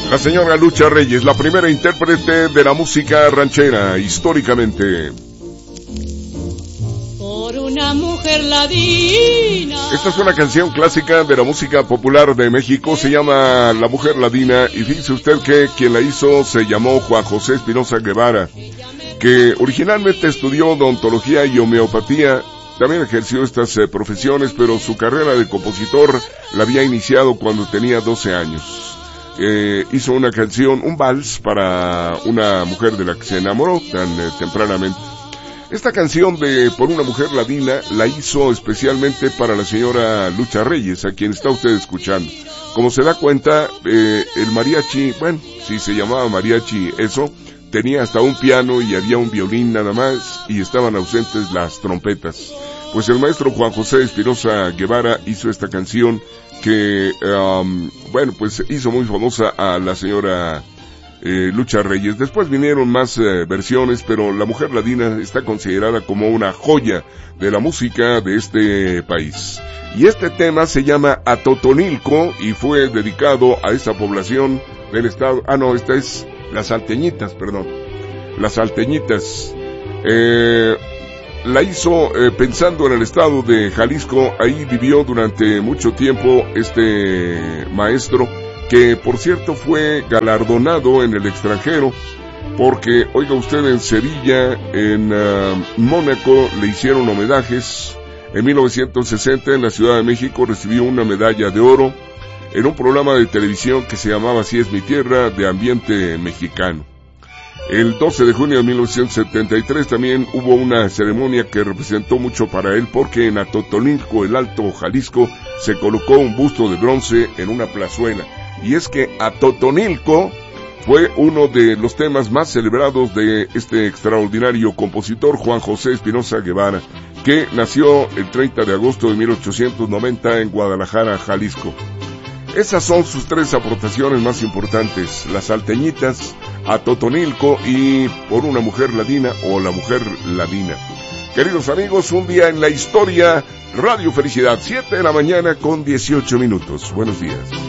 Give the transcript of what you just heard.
La señora Lucha Reyes, la primera intérprete de la música ranchera, históricamente. Por una mujer ladina. Esta es una canción clásica de la música popular de México, se llama La Mujer Ladina, y fíjese usted que quien la hizo se llamó Juan José Espinosa Guevara, que originalmente estudió odontología y homeopatía. También ejerció estas profesiones, pero su carrera de compositor la había iniciado cuando tenía 12 años. Hizo una canción, un vals para una mujer de la que se enamoró tan tempranamente. Esta canción de Por una mujer ladina la hizo especialmente para la señora Lucha Reyes, a quien está usted escuchando. Como se da cuenta, el mariachi, bueno, si se llamaba mariachi eso, tenía hasta un piano y había un violín nada más, y estaban ausentes las trompetas. Pues el maestro Juan José Espinosa Guevara hizo esta canción que, bueno, pues hizo muy famosa a la señora Lucha Reyes. Después vinieron más versiones, pero La Mujer Ladina está considerada como una joya de la música de este país. Y este tema se llama Atotonilco y fue dedicado a esa población del estado. Esta es Las Salteñitas, perdón. Las Salteñitas. La hizo pensando en el estado de Jalisco. Ahí vivió durante mucho tiempo este maestro, que por cierto fue galardonado en el extranjero, porque, oiga usted, en Sevilla, en Mónaco, le hicieron homenajes. En 1960 en la Ciudad de México recibió una medalla de oro en un programa de televisión que se llamaba Así es mi tierra, de ambiente mexicano. El 12 de junio de 1973 también hubo una ceremonia que representó mucho para él, porque en Atotonilco, el Alto Jalisco, se colocó un busto de bronce en una plazuela. Y es que Atotonilco fue uno de los temas más celebrados de este extraordinario compositor Juan José Espinosa Guevara, que nació el 30 de agosto de 1890 en Guadalajara, Jalisco. Esas son sus tres aportaciones más importantes: Las Salteñitas, Atotonilco y Por una mujer ladina o La Mujer Ladina. Queridos amigos, un día en la historia, Radio Felicidad, 7 de la mañana con 18 minutos. Buenos días.